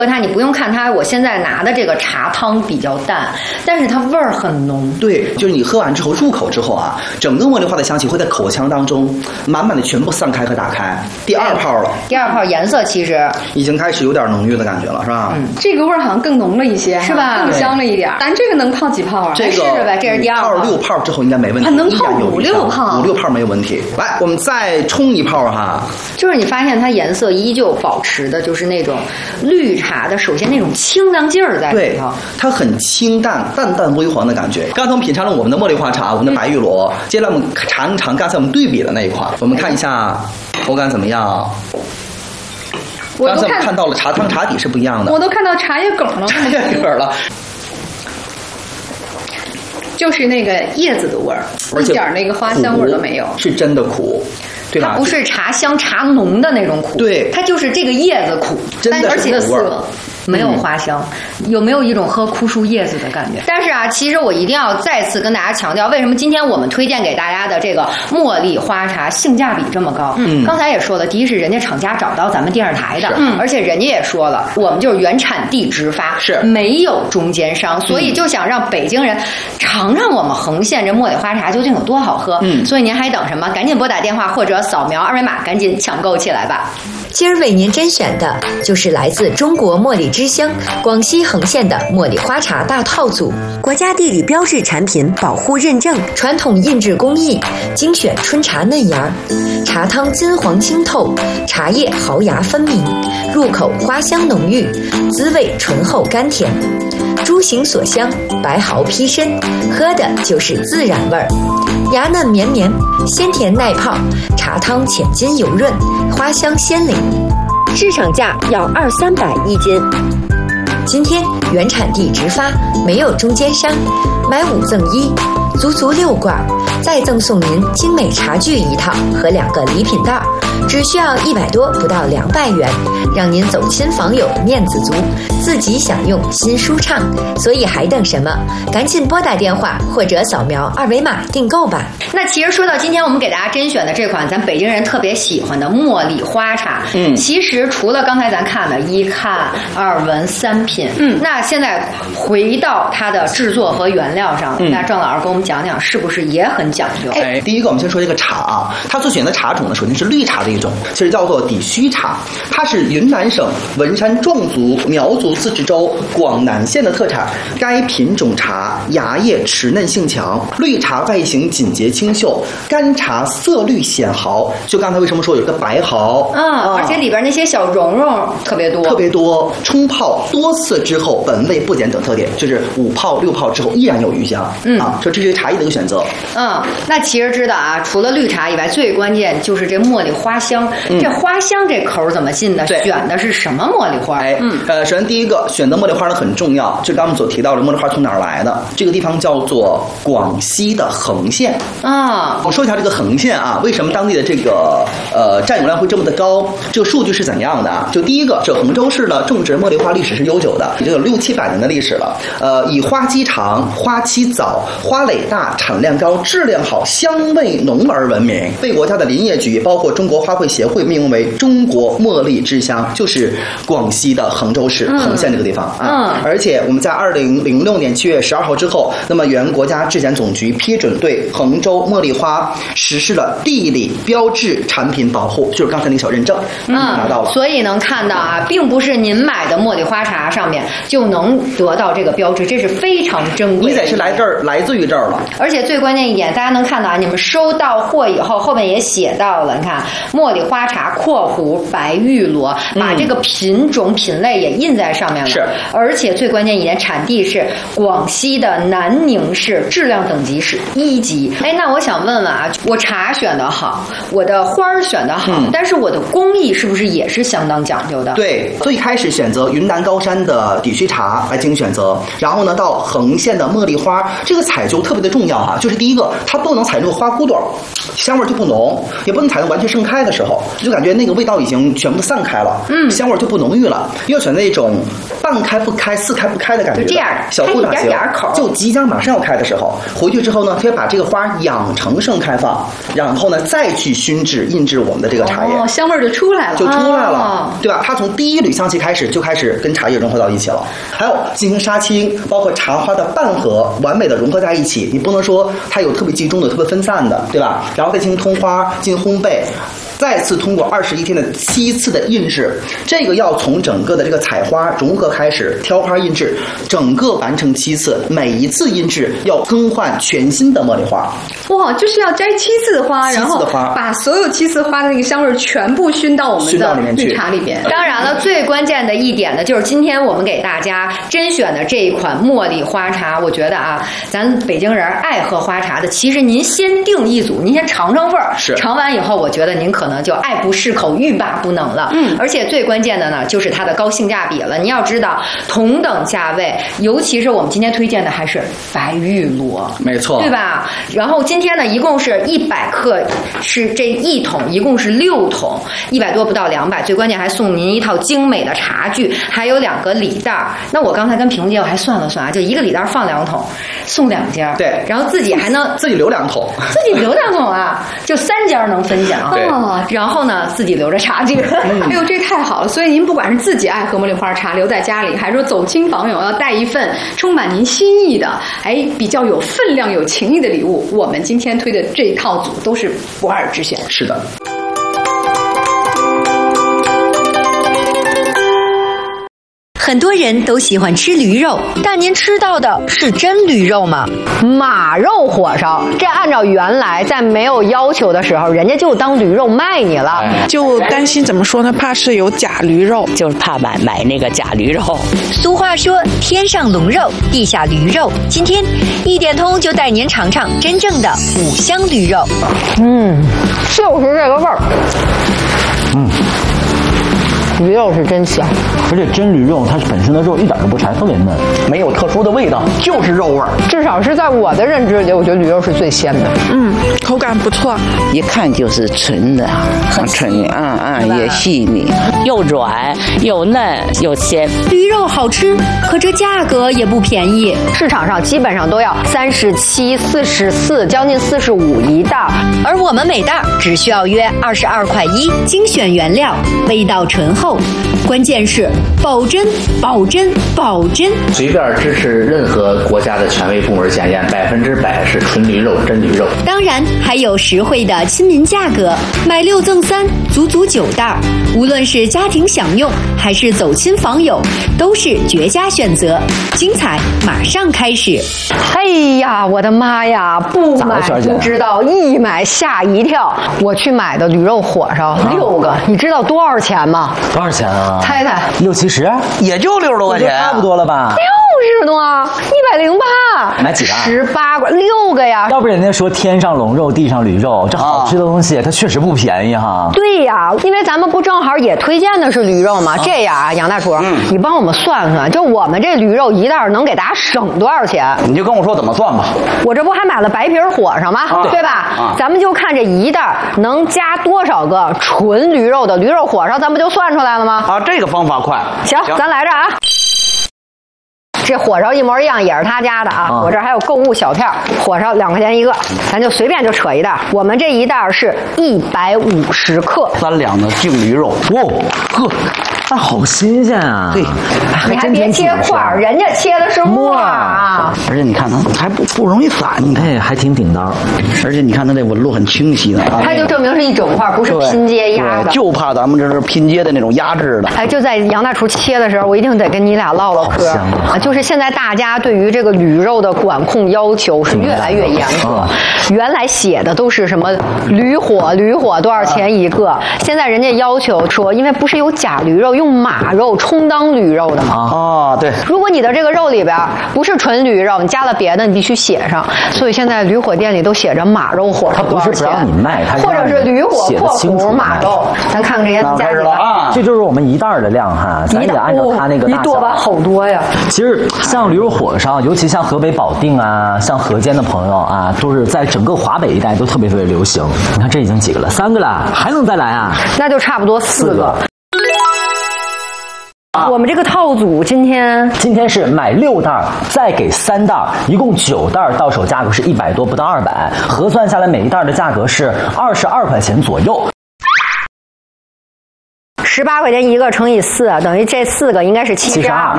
喝它，你不用看它，我现在拿的这个茶汤比较淡，但是它味儿很浓。 对，就是你喝完之后入口之后啊，整个茉莉花的香气会在口腔当中满满的全部散开和打开。第二泡了， 第二泡颜色其实已经开始有点浓郁的感觉了，是吧？ 这个味儿好像更浓了一些， 是吧？ 更香了一点。咱这个能泡几泡啊？ 这个试试呗，这是第二泡。 6泡之后应该没问题， 能泡5、6泡 ，5、6泡没有问题。来，我们再冲一泡哈。 就是你发现它颜色依旧保持的就是那种绿茶的，首先那种清凉劲儿在里头， 它很清淡、淡淡微黄的感觉。刚才我们品尝了我们的茉莉花茶，我们的白玉螺，接下来我们尝一尝刚才我们对比的那一款，我们看一下口感怎么样。刚才我们看到了茶汤茶底是不一样的， 我都看到茶叶梗了， 茶叶梗了。 就是那个叶子的味儿，一点那个花香味儿都没有， 是真的苦，对吧？ 它不是茶香茶浓的那种苦， 对， 它就是这个叶子苦， 真的是苦味儿。 没有花香，有没有一种喝枯树叶子的感觉？但是啊，其实我一定要再次跟大家强调，为什么今天我们推荐给大家的这个茉莉花茶性价比这么高？刚才也说了，第一是人家厂家找到咱们电视台的，而且人家也说了，我们就是原产地直发， 是没有中间商，所以就想让北京人尝尝我们横县这茉莉花茶究竟有多好喝。所以您还等什么？赶紧拨打电话或者扫描二维码，赶紧抢购起来吧！ 今儿为您甄选的就是来自中国茉莉之乡广西横县的茉莉花茶大套组，国家地理标志产品保护认证，传统印制工艺，精选春茶嫩芽，茶汤金黄清透，茶叶毫芽分明，入口花香浓郁，滋味醇厚甘甜，猪形锁香，白毫披身，喝的就是自然味儿。芽嫩绵绵，鲜甜耐泡，茶汤浅筋油润，花香鲜灵。市场价要200-300一斤。今天原产地直发，没有中间商，买5赠1，足足6罐，再赠送您精美茶具1套和2个礼品袋，只需要100多不到200元，让您走亲访友面子足，自己享用心舒畅。所以还等什么？赶紧拨打电话或者扫描二维码订购吧。 那其实说到今天我们给大家甄选的这款咱北京人特别喜欢的茉莉花茶，其实除了刚才咱看的1看2闻3品，那现在回到它的制作和原料上，那郑老师给我们讲讲是不是也很讲究？ 第一个我们先说这个茶啊，它所选的茶种呢，首先是绿茶的一种，其实叫做底须茶，它是云南省文山壮族苗族自治州广南县的特产。该品种茶芽叶持嫩性强，绿茶外形紧结清秀，干茶色绿显毫。就刚才为什么说有个白毫而且里边那些小蓉蓉特别多，冲泡多次之后本味不减等特点，就是5泡6泡之后依然有余香。说这是茶叶的一个选择。那其实知道啊，除了绿茶以外，最关键就是这茉莉花香。这花香这口怎么进的？选的是什么茉莉花？ 首先第一个选择茉莉花呢很重要，就刚刚所提到的茉莉花从哪儿来的？这个地方叫做广西的横县我说一下这个横县啊，为什么当地的这个占有量会这么的高？这个数据是怎样的啊？就第一个，这衡州市的种植茉莉花历史是悠久的，已经有600-700年的历史了。以花期长、花期早、花蕾大、产量高、质量好、香味浓而闻名，被国家的林业局包括中国花卉协会命名为中国茉莉之乡，就是广西的衡州市横县这个地方而且我们在2006年7月12号之后，那么原国家质检总局批准对衡州茉莉花实施了地理标志产品保护，就是刚才那个小认证拿到了。 所以能看到啊，并不是您买的茉莉花茶上面就能得到这个标志，这是非常珍贵的。 你得是来自于这儿了。 而且最关键一点，大家能看到啊，你们收到货以后，后面也写到了，你看茉莉花茶括弧白玉螺，把这个品种品类也印在上面了。 是， 而且最关键一点，产地是广西的南宁市，质量等级是1级。那我想问问啊，我茶选得好，我的花儿选得好，但是我的工艺是不是也是相当讲究的？ 对，最开始选择云南高山的底须茶来进行选择，然后呢到横县的茉莉花，这个采就特别的重要哈，就是第一个，它不能采这个花骨朵，香味就不浓，也不能采到完全盛开的时候，就感觉那个味道已经全部散开了，香味就不浓郁了。要选那种半半开不开、四开不开的感觉， 就这样， 小兔大型口， 就即将马上要开的时候，回去之后呢，可以把这个花养成盛开放，然后呢再去熏制、印制我们的这个茶叶， 香味就出来了， 对吧？它从第一缕香气开始就开始跟茶叶融合到一起了。还有进行杀青，包括茶花的拌合，完美的融合在一起。你不能说它有特别集中的、特别分散的，对吧？然后再进行通花、进行烘焙。再次通过21天的7次的印制，这个要从整个的这个采花融合开始，挑花印制，整个完成7次，每一次印制要更换全新的茉莉花。 哇，就是要摘7次的花，然后把所有7次花的那个香味全部熏到我们的绿茶里边。 当然了，最关键的一点呢，就是今天我们给大家甄选的这一款茉莉花茶，我觉得啊，咱北京人爱喝花茶的，其实您先定一组，您先尝尝味儿，尝完以后，我觉得您可能就爱不释口、欲罢不能了。而且最关键的呢，就是它的高性价比了。你要知道，同等价位，尤其是我们今天推荐的还是白玉螺， 没错， 对吧？然后今天呢，一共是100克，是这1桶，一共是6桶，100多不到200。最关键还送您一套精美的茶具，还有2个礼袋。那我刚才跟萍姐我还算了算啊，就一个礼袋放2桶，送2家。 对， 然后自己还能自己留2桶， 自己留2桶啊，就3家能分享。 对， 然后呢，自己留着茶具。 哎呦，这太好了！所以您不管是自己爱喝茉莉花茶留在家里，还是说走亲访友要带一份充满您心意的，比较有分量、有情义的礼物，我们今天推的这一套组都是不二之选。 是的。 很多人都喜欢吃驴肉，但您吃到的是真驴肉吗？ 马肉火烧，这按照原来在没有要求的时候，人家就当驴肉卖你了， 就担心怎么说呢？怕是有假驴肉， 就是怕买那个假驴肉。 俗话说，天上龙肉，地下驴肉。今天一点通就带您尝尝真正的五香驴肉。 就是这个味儿。驴肉是真香， 而且真驴肉它本身的肉一点都不柴，特别嫩， 没有特殊的味道，就是肉味儿。 至少是在我的认知里，我觉得驴肉是最鲜的。 口感不错， 一看就是纯的，很纯，也细腻，又软又嫩又鲜。 驴肉好吃，可这价格也不便宜， 市场上基本上都要37、44，将近45一袋， 而我们每袋只需要约22块1，精选原料，味道醇厚。关键是保真，保真，保真！ 随便支持任何国家的权威部门检验，100%是纯驴肉、真驴肉。 当然还有实惠的亲民价格，买6赠3，足足9袋。无论是家庭享用还是走亲访友，都是绝佳选择。精彩马上开始！ 哎呀，我的妈呀！不买不知道，一买吓一跳。我去买的驴肉火烧6个，你知道多少钱吗？ 多少钱啊？ 猜猜 ，60、70， 也就60多块钱， 差不多了吧 ？60多，108。 买几个 ？18个，6个呀。 要不人家说天上龙肉，地上驴肉，这好吃的东西，它确实不便宜哈。 对呀，因为咱们不正好也推荐的是驴肉吗？这样啊，杨大厨，你帮我们算算，就我们这驴肉一袋能给大家省多少钱？ 你就跟我说怎么算吧。 我这不还买了白皮火烧吗？对吧？咱们就看这一袋能加多少个纯驴肉的驴肉火烧，咱不就算出来了吗？ 这个方法快。 行，咱来着啊。这火烧一模一样，也是他家的啊。我这还有购物小票，火烧2块钱一个，咱就随便就扯一袋。我们这一袋是150克 ，3两的净驴肉。 那好新鲜啊！ 对， 你还别切块儿，人家切的是末啊。 而且你看它还不容易散，你看， 还挺顶刀。 而且你看它这纹路很清晰的， 它就证明是一整块，不是拼接压的。 就怕咱们这是拼接的那种压制的。 就在杨大厨切的时候，我一定得跟你俩唠唠嗑啊。就是现在大家对于这个驴肉的管控要求是越来越严格，原来写的都是什么驴火多少钱一个，现在人家要求说，因为不是有假驴肉。用马肉充当驴肉的吗？对。 如果你的这个肉里边不是纯驴肉，你加了别的，你必须写上。所以现在驴火店里都写着马肉火烧多少钱， 它不是不让你卖，它或者是驴火破骨马肉。咱看看这些价格啊， 这就是我们一袋的量哈，咱也按照它那个大小。 一剁吧，好多呀。 其实像驴肉火烧，尤其像河北保定啊，像河间的朋友啊，都是在整个华北一带都特别流行。你看这已经几个了，3个了，还能再来啊？ 那就差不多4个。 我们这个套组今天是买6袋再给3袋，一共9袋，到手价格是100多，不到200，核算下来每一袋的价格是22块钱左右。 18块钱一个乘以4，等于这4个应该是72。